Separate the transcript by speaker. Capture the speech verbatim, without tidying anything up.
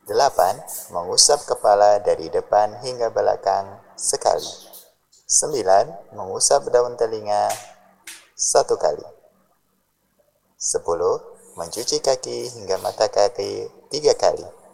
Speaker 1: Delapan. Mengusap kepala dari depan hingga belakang sekali. Sembilan. Mengusap daun telinga satu kali. Sepuluh. Mencuci kaki hingga mata kaki tiga kali.